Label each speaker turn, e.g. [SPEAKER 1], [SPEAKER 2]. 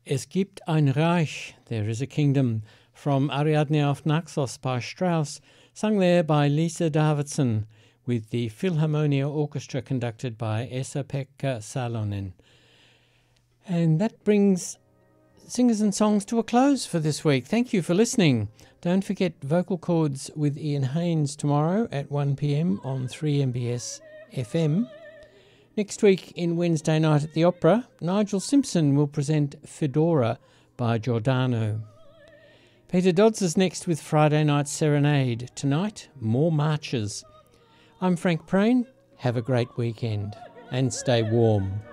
[SPEAKER 1] Es gibt ein Reich, There is a Kingdom, from Ariadne auf Naxos by Strauss, sung there by Lisa Davidson, with the Philharmonia Orchestra conducted by Esa-Pekka Salonen. And that brings Singers and Songs to a close for this week. Thank you for listening. Don't forget Vocal Chords with Ian Haynes tomorrow at 1 p.m. on 3MBS FM. Next week in Wednesday Night at the Opera, Nigel Simpson will present Fedora by Giordano. Peter Dodds is next with Friday Night Serenade. Tonight, more marches. I'm Frank Prain. Have a great weekend and stay warm.